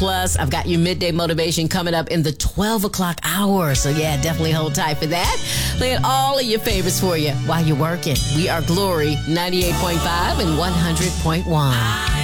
Plus, I've got your midday motivation coming up in the 12 o'clock hour. So, yeah, definitely hold tight for that. Playing all of your favorites for you while you're working. We are Glory 98.5 and 100.1.